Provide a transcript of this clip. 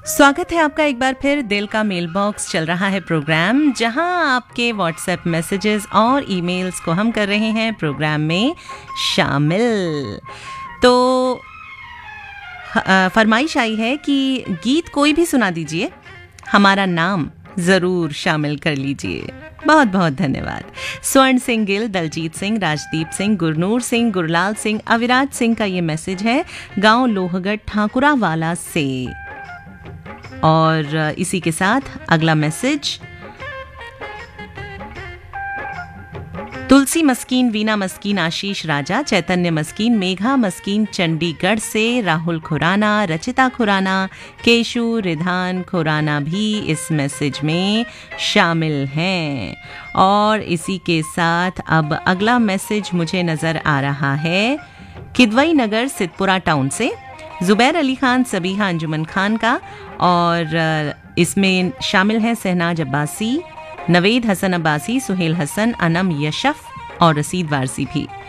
स्वागत है आपका एक बार फिर। दिल का मेल बॉक्स चल रहा है प्रोग्राम, जहां आपके व्हाट्सएप मैसेजेस और ईमेल्स को हम कर रहे हैं प्रोग्राम में शामिल। तो फरमाइश आई है कि गीत कोई भी सुना दीजिए, हमारा नाम ज़रूर शामिल कर लीजिए। बहुत बहुत धन्यवाद। स्वर्ण सिंह गिल, दलजीत सिंह, राजदीप सिंह, गुरनूर सिंह, गुरलाल सिंह, अविराज सिंह का ये मैसेज है गांव लोहगढ़ ठाकुरावाला से। और इसी के साथ अगला मैसेज तुलसी मस्कीन, वीना मस्कीन, आशीष राजा, चैतन्य मस्कीन, मेघा मस्कीन चंडीगढ़ से, राहुल खुराना, रचिता खुराना, केशु रिधान खुराना भी इस मैसेज में शामिल हैं। और इसी के साथ अब अगला मैसेज मुझे नज़र आ रहा है किदवई नगर सिद्धपुरा टाउन से, जुबैर अली खान, सबीहा अंजुमन खान का। और इसमें शामिल हैं सहनाज अब्बासी, नवेद हसन अब्बासी, सुहेल हसन, अनम यशफ और रसीद वारसी भी।